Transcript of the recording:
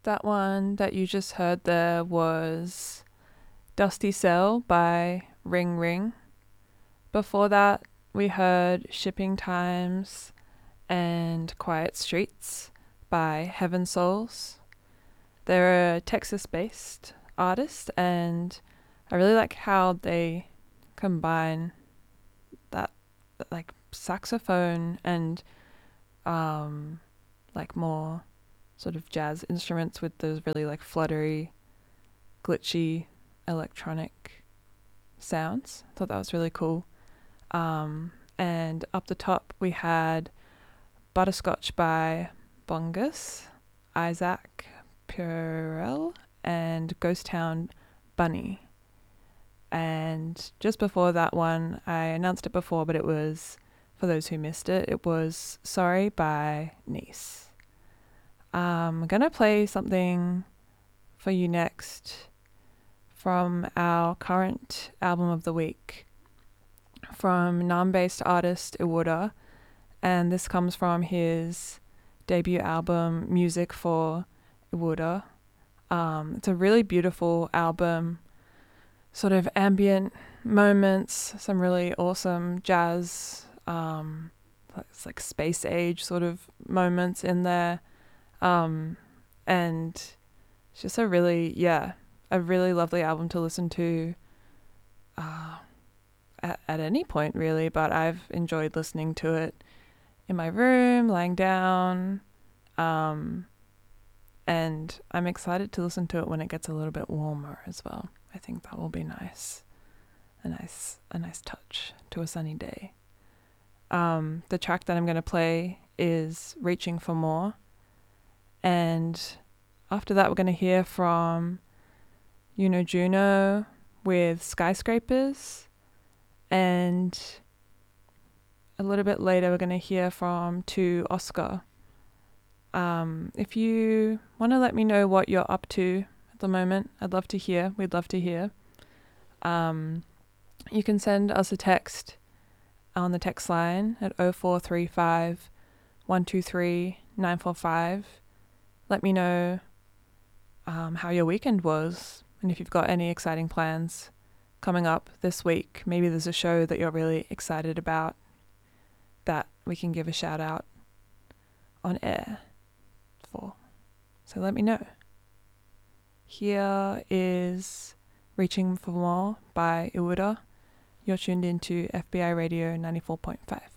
That one that you just heard there was Dusty Cell by Ring Ring. Before that, we heard Shipping Times and Quiet Streets by Heaven Souls. They're a Texas-based artist, and I really like how they combine that like saxophone and like more sort of jazz instruments with those really like fluttery, glitchy electronic sounds. I thought that was really cool. And up the top we had Butterscotch by Bongus, Isaac Purell, and Ghost Town Bunny. And just before that one, I announced it before, but it was, for those who missed it, it was Sorry by Nice. I'm going to play something for you next from our current album of the week from Nam-based artist Iwuda, and this comes from his debut album Music for Iwuda. It's a really beautiful album, sort of ambient moments, some really awesome jazz, it's like space age sort of moments in there, and it's just a really lovely album to listen to at any point really, but I've enjoyed listening to it in my room, lying down, and I'm excited to listen to it when it gets a little bit warmer as well. I think that will be nice. A nice touch to a sunny day. The track that I'm going to play is Reaching for More, and after that we're going to hear from Juno with Skyscrapers, and a little bit later we're going to hear from Oscar. If you want to let me know what you're up to at the moment, we'd love to hear. You can send us a text on the text line at 0435 123 945. Let me know how your weekend was, and if you've got any exciting plans coming up this week. Maybe there's a show that you're really excited about that we can give a shout out on air for. So let me know. Here is Reaching for More by Iwuda. You're tuned into FBI Radio 94.5.